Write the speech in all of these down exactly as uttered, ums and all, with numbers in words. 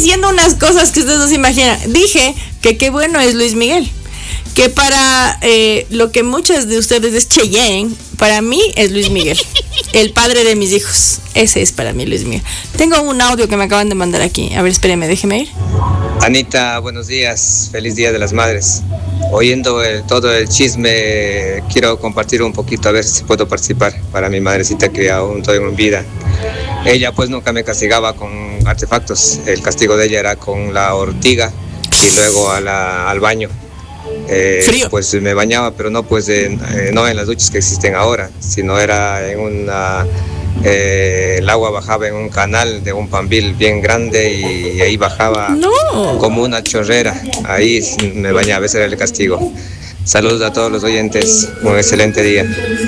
diciendo unas cosas que ustedes no se imaginan. Dije que qué bueno es Luis Miguel. Que para eh, lo que muchas de ustedes es Cheyenne, para mí es Luis Miguel, el padre de mis hijos. Ese es para mí Luis Miguel. Tengo un audio que me acaban de mandar aquí. A ver, espéreme, déjeme ir. Anita, buenos días. Feliz Día de las Madres. Oyendo el, todo el chisme, quiero compartir un poquito, a ver si puedo participar para mi madrecita que aún todavía en vida. Ella pues nunca me castigaba con artefactos. El castigo de ella era con la ortiga y luego a la, al baño. Eh, pues me bañaba, pero no pues de, eh, no en las duchas que existen ahora, sino era en una eh, el agua bajaba en un canal de un pambil bien grande y, y ahí bajaba no. como una chorrera, ahí me bañaba, ese era el castigo. Saludos a todos los oyentes, un excelente día.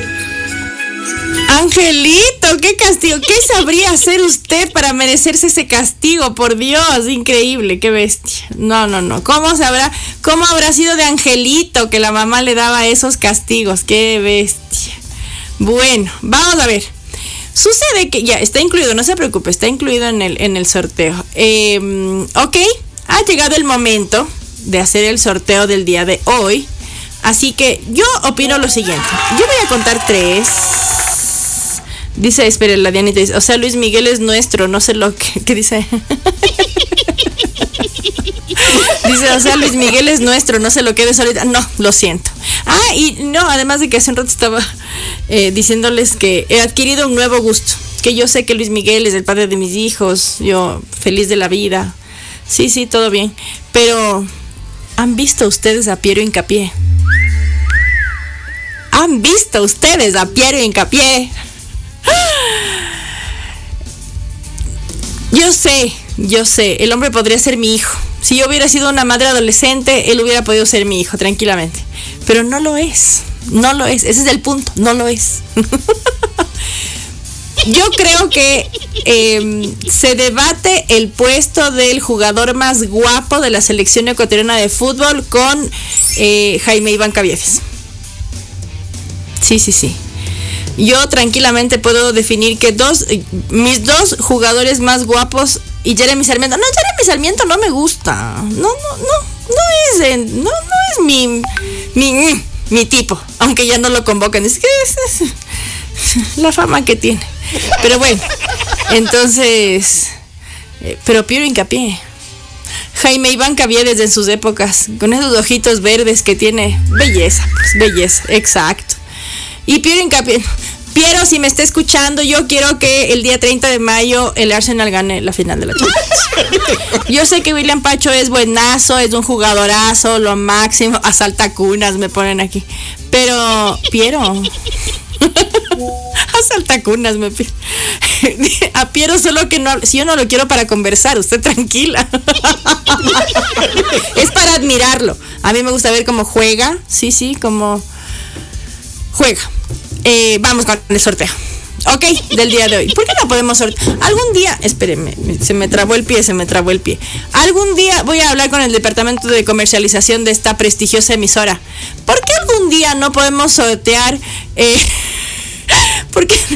Angelito, qué castigo, ¿qué sabría hacer usted para merecerse ese castigo? Por Dios, increíble, qué bestia. No, no, no, ¿cómo sabrá, cómo habrá sido de Angelito que la mamá le daba esos castigos? Qué bestia. Bueno, vamos a ver. Sucede que ya está incluido, no se preocupe, está incluido en el, en el sorteo. Eh, ok, ha llegado el momento de hacer el sorteo del día de hoy. Así que yo opino lo siguiente. Yo voy a contar tres. Dice, espere, la Dianita dice, o sea, Luis Miguel es nuestro, no sé lo que, ¿qué dice? Dice, o sea, Luis Miguel es nuestro, no se lo quedes ahorita. No, lo siento. Ah, y no, además de que hace un rato estaba eh, diciéndoles que he adquirido un nuevo gusto. Que yo sé que Luis Miguel es el padre de mis hijos, yo feliz de la vida. Sí, sí, todo bien. Pero, ¿han visto ustedes a Piero Hincapié? ¿Han visto ustedes a Piero Hincapié? Yo sé, yo sé, el hombre podría ser mi hijo. Si yo hubiera sido una madre adolescente, él hubiera podido ser mi hijo, tranquilamente. Pero no lo es, no lo es, ese es el punto, no lo es. Yo creo que eh, se debate el puesto del jugador más guapo de la selección ecuatoriana de fútbol con eh, Jaime Iván Caviedes. Sí, sí, sí. Yo tranquilamente puedo definir que dos, mis dos jugadores más guapos y Jeremy Sarmiento. No, Jeremy Sarmiento no me gusta. No, no, no, no es, no, no es mi, mi, mi tipo. Aunque ya no lo convocan. Es que es, es la fama que tiene. Pero bueno, entonces, eh, pero Piero Hincapié. Jaime Iván Caviedes en sus épocas, con esos ojitos verdes que tiene. Belleza, pues, belleza, exacto. Y Piero Hincapié, Piero, si me está escuchando, yo quiero que el día treinta de mayo el Arsenal gane la final de la Champions. Yo sé que William Pacho es buenazo, es un jugadorazo, lo máximo, asalta cunas, me ponen aquí. Pero, Piero, asalta cunas, me piden. A Piero solo que no, si yo no lo quiero para conversar, usted tranquila. Es para admirarlo. A mí me gusta ver cómo juega, sí, sí, cómo juega. Eh, vamos con el sorteo. Ok, del día de hoy. ¿Por qué no podemos sortear? Algún día, espérenme, se me trabó el pie, se me trabó el pie. Algún día voy a hablar con el departamento de comercialización de esta prestigiosa emisora. ¿Por qué algún día no podemos sortear? Eh, ¿Por qué?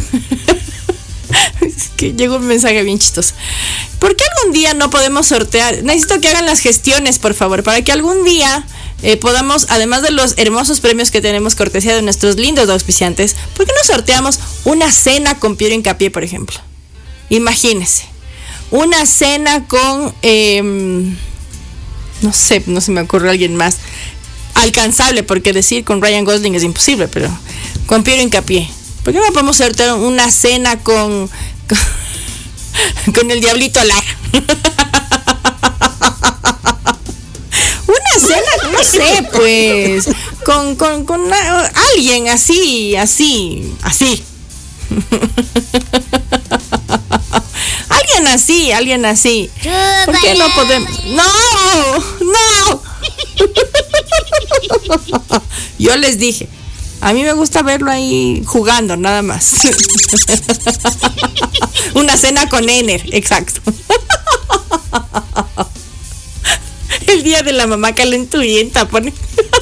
Es que llegó un mensaje bien chistoso. ¿Por qué algún día no podemos sortear? Necesito que hagan las gestiones, por favor, para que algún día eh, podamos, además de los hermosos premios que tenemos cortesía de nuestros lindos auspiciantes, ¿por qué no sorteamos una cena con Piero Hincapié, por ejemplo? Imagínense, una cena con, eh, no sé, no se me ocurre alguien más alcanzable, porque decir con Ryan Gosling es imposible, pero con Piero Hincapié. ¿Por qué no podemos sortear una cena con, con, con el Diablito Lara? Una cena, no sé, pues, con, con, con una, alguien así, así, así. Alguien así, alguien así. ¿Por qué no podemos? ¡No! ¡No! Yo les dije, a mí me gusta verlo ahí jugando, nada más. Una cena con Ener, exacto. El día de la mamá calenturienta, pone.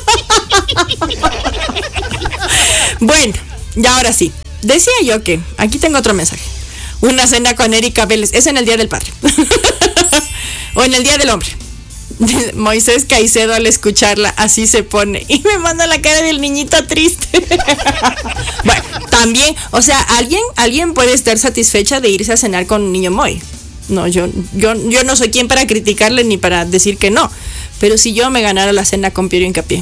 Bueno, y ahora sí. Decía yo que, aquí tengo otro mensaje. Una cena con Erika Vélez, es en el Día del Padre. O en el Día del Hombre. Moisés Caicedo al escucharla así se pone y me manda la cara del niñito triste. Bueno, también, o sea, alguien alguien puede estar satisfecha de irse a cenar con un niño Moy. No, yo yo yo no soy quien para criticarle ni para decir que no, pero si yo me ganara la cena con Piero Hincapié,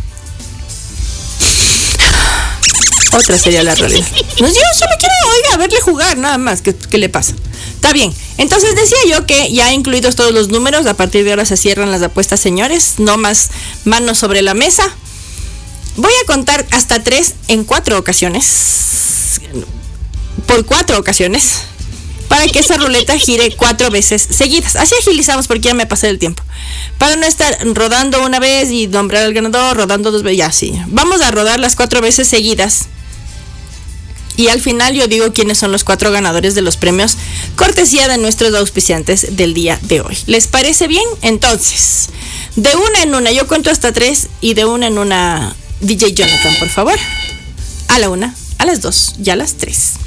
otra sería la realidad. No, yo solo quiero, oiga, verle jugar, nada más. ¿Qué, qué le pasa? Está bien. Entonces decía yo que ya incluidos todos los números, a partir de ahora se cierran las apuestas, señores. No más manos sobre la mesa. Voy a contar hasta tres en cuatro ocasiones. Por cuatro ocasiones. Para que esa ruleta gire cuatro veces seguidas. Así agilizamos porque ya me pasé el tiempo. Para no estar rodando una vez y nombrar al ganador, rodando dos veces, ya sí. Vamos a rodar las cuatro veces seguidas. Y al final yo digo quiénes son los cuatro ganadores de los premios, cortesía de nuestros auspiciantes del día de hoy. ¿Les parece bien? Entonces, de una en una, yo cuento hasta tres y de una en una, D J Jonathan, por favor. A la una, a las dos y a las tres.